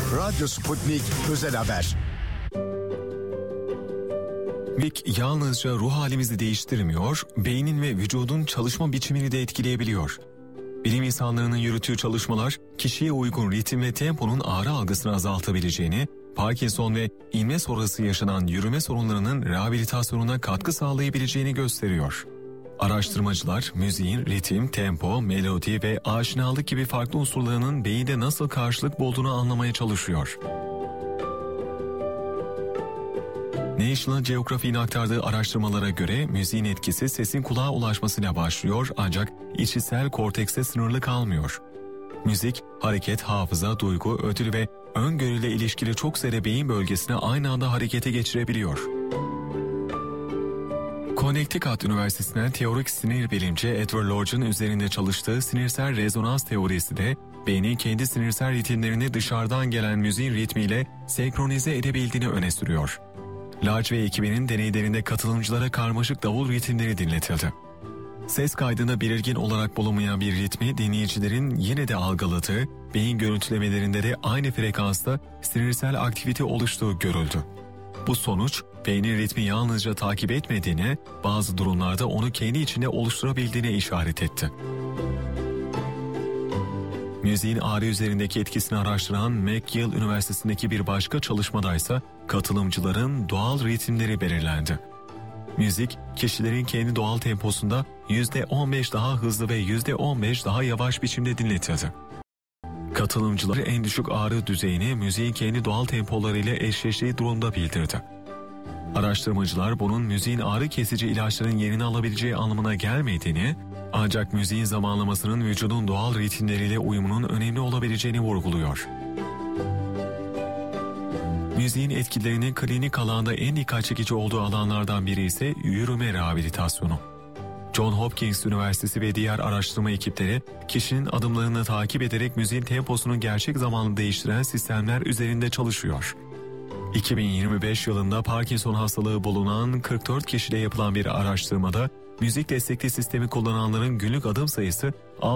Radyo Sputnik Özel Haber. Müzik yalnızca ruh halimizi değiştirmiyor, beynin ve vücudun çalışma biçimini de etkileyebiliyor. Bilim insanlarının yürüttüğü çalışmalar, kişiye uygun ritim ve temponun ağrı algısını azaltabileceğini, Parkinson ve inme sonrası yaşanan yürüme sorunlarının rehabilitasyonuna katkı sağlayabileceğini gösteriyor. Araştırmacılar, müziğin ritim, tempo, melodi ve aşinalık gibi farklı unsurlarının beyinde nasıl karşılık bulduğunu anlamaya çalışıyor. National Geographic'in aktardığı araştırmalara göre müziğin etkisi sesin kulağa ulaşmasıyla başlıyor ancak işitsel kortekste sınırlı kalmıyor. Müzik, hareket, hafıza, duygu, ödül ve öngörüyle ilişkili çok sayıda beyin bölgesine aynı anda harekete geçirebiliyor. Connecticut Üniversitesi'nden teorik sinir bilimci Edward Lodge'un üzerinde çalıştığı sinirsel rezonans teorisi de beynin kendi sinirsel ritimlerini dışarıdan gelen müziğin ritmiyle senkronize edebildiğini öne sürüyor. Lodge ve ekibinin deneylerinde katılımcılara karmaşık davul ritimleri dinletildi. Ses kaydında belirgin olarak bulunmayan bir ritmi dinleyicilerin yine de algıladığı, beyin görüntülemelerinde de aynı frekansta sinirsel aktivite oluştuğu görüldü. Bu sonuç, beynin ritmi yalnızca takip etmediğine, bazı durumlarda onu kendi içinde oluşturabildiğine işaret etti. Müziğin ağrı üzerindeki etkisini araştıran McGill Üniversitesi'ndeki bir başka çalışmadaysa katılımcıların doğal ritimleri belirlendi. Müzik, kişilerin kendi doğal temposunda %15 daha hızlı ve %15 daha yavaş biçimde dinletildi. Katılımcılar en düşük ağrı düzeyini müziğin kendi doğal tempolarıyla eşleştiği durumda bildirdi. Araştırmacılar bunun müziğin ağrı kesici ilaçların yerini alabileceği anlamına gelmediğini, ancak müziğin zamanlamasının vücudun doğal ritimleriyle uyumunun önemli olabileceğini vurguluyor. Müziğin etkilerinin klinik alanda en dikkat çekici olduğu alanlardan biri ise yürüme rehabilitasyonu. Johns Hopkins Üniversitesi ve diğer araştırma ekipleri, kişinin adımlarını takip ederek müziğin temposunu gerçek zamanlı değiştiren sistemler üzerinde çalışıyor. 2025 yılında Parkinson hastalığı bulunan 44 kişide yapılan bir araştırmada müzik destekli sistemi kullananların günlük adım sayısı